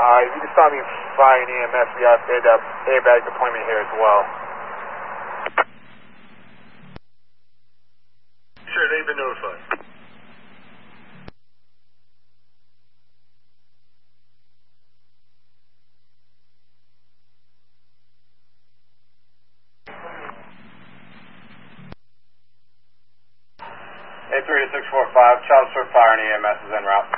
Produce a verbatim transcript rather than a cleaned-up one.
Uh, if you can stop me fire and E M S, we have airbag deployment here as well. Sure, they've been notified. A three to six four five, Charles for fire and E M S is en route.